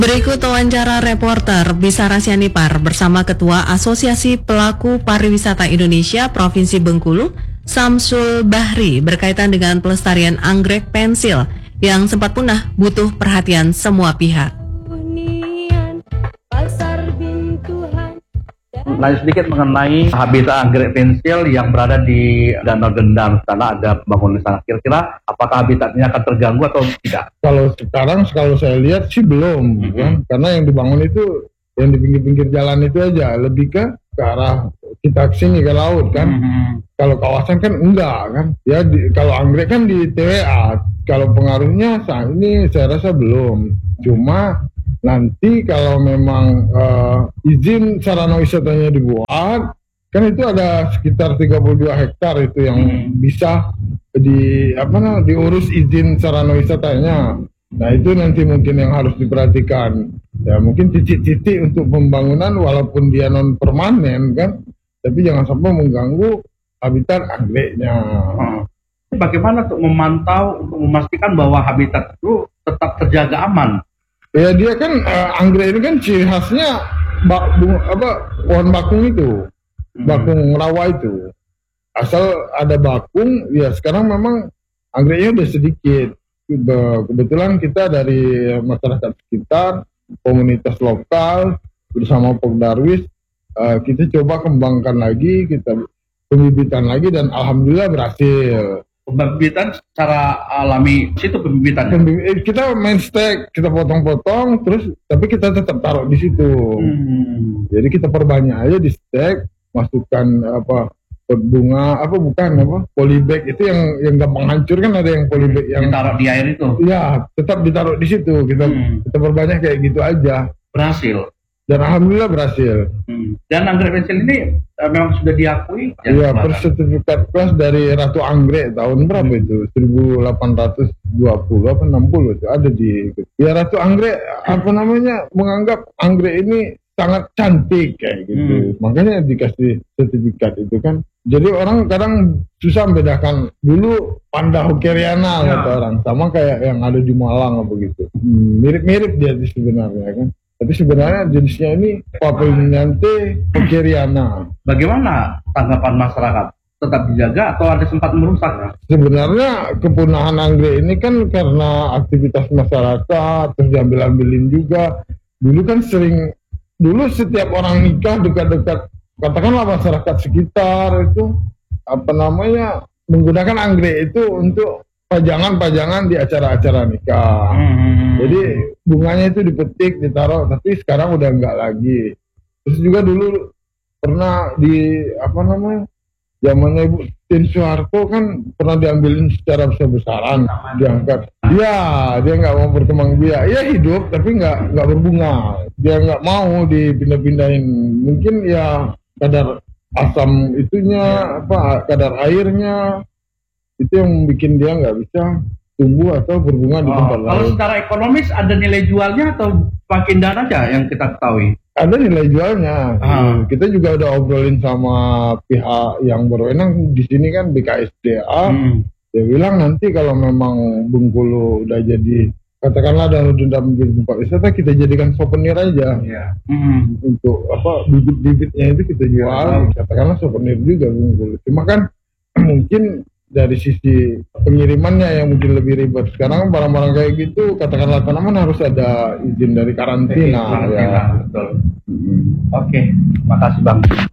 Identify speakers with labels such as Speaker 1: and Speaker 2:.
Speaker 1: Berikut wawancara reporter Bisara Sianipar bersama Ketua Asosiasi Pelaku Pariwisata Indonesia Provinsi Bengkulu, Samsul Bahri, berkaitan dengan pelestarian anggrek pensil yang sempat punah butuh perhatian semua pihak.
Speaker 2: Nanya sedikit mengenai habitat anggrek pensil yang berada di Danau Dendam, karena ada pembangunan di sana. Kira-kira apakah habitatnya akan terganggu atau tidak?
Speaker 3: Kalau sekarang, kalau saya lihat sih belum, kan? Karena yang dibangun itu yang di pinggir-pinggir jalan itu aja, lebih ke arah kita kesini ke laut kan. Kalau kawasan kan enggak kan. Ya kalau anggrek kan di TWA. Kalau pengaruhnya saat ini saya rasa belum. Cuma nanti kalau memang izin sarana wisatanya dibuat, kan itu ada sekitar 32 hektar itu yang bisa diurus izin sarana wisatanya. Nah itu nanti mungkin yang harus diperhatikan. Ya mungkin titik-titik untuk pembangunan walaupun dia non permanen kan, tapi jangan sampai mengganggu habitat anggreknya.
Speaker 2: Bagaimana untuk memantau, untuk memastikan bahwa habitat itu tetap terjaga aman?
Speaker 3: Ya dia kan anggrek ini kan ciri khasnya pohon bakung itu, bakung rawa itu. Asal ada bakung, ya sekarang memang anggreknya udah sedikit. Kebetulan kita dari masyarakat sekitar, komunitas lokal bersama Pogdarwis, kita coba kembangkan lagi, kita pembibitan lagi dan alhamdulillah berhasil.
Speaker 2: Pembibitan secara alami, situ pembibitan.
Speaker 3: Kita main stek, kita potong-potong, terus tapi kita tetap taruh di situ. Jadi kita perbanyak aja di stek, masukkan bunga polybag itu yang gampang hancur kan, ada yang polybag yang
Speaker 2: ditaruh di air itu.
Speaker 3: Iya, tetap ditaruh di situ. Kita perbanyak kayak gitu aja.
Speaker 2: Berhasil.
Speaker 3: Dan alhamdulillah berhasil.
Speaker 2: Dan anggrek pensil ini memang sudah diakui.
Speaker 3: Iya, bersertifikat kelas dari Ratu Anggrek tahun berapa itu? 1820 apa 60 itu ada di. Ya Ratu Anggrek menganggap anggrek ini sangat cantik kayak gitu. Makanya dikasih sertifikat itu kan. Jadi orang kadang susah membedakan. Dulu Panda Hockeriana kata orang, sama kayak yang ada di Malang apa gitu. Mirip-mirip dia sebenarnya kan. Tapi sebenarnya jenisnya ini Papiliniante Hockeriana. Bagaimana
Speaker 2: Tanggapan masyarakat? Tetap dijaga atau ada sempat merusak?
Speaker 3: Sebenarnya kepunahan anggrek ini kan karena aktivitas masyarakat, terus diambil-ambilin juga. Dulu kan dulu setiap orang nikah dekat-dekat, katakanlah masyarakat sekitar itu menggunakan anggrek itu untuk pajangan-pajangan di acara-acara nikah. Jadi bunganya itu dipetik, ditaruh, tapi sekarang udah enggak lagi. Terus juga dulu pernah zamannya Ibu Tin Soeharto kan pernah diambilin secara besar-besaran, diangkat. Iya, dia nggak mau berkembang biak. Iya hidup, tapi nggak berbunga. Dia nggak mau dipindah-pindahin. Mungkin ya kadar asam itunya, kadar airnya itu yang bikin dia nggak bisa tumbuh atau berbunga di tempat lain.
Speaker 2: Kalau secara ekonomis ada nilai jualnya atau makin dan aja yang kita ketahui?
Speaker 3: Ada nilai jualnya. Kita juga udah obrolin sama pihak yang berwenang di sini kan, BKSDA. Dia bilang nanti kalau memang Bengkulu udah jadi, katakanlah Danau Dendam menjadi tempat wisata, kita jadikan souvenir aja. Untuk bibit-bibitnya itu kita jual, katakanlah souvenir juga Bengkulu. Cuma kan mungkin dari sisi pengirimannya yang mungkin lebih ribet. Sekarang barang-barang kayak gitu, katakanlah tanaman harus ada izin dari karantina.
Speaker 2: Betul. Oke, makasih Bang.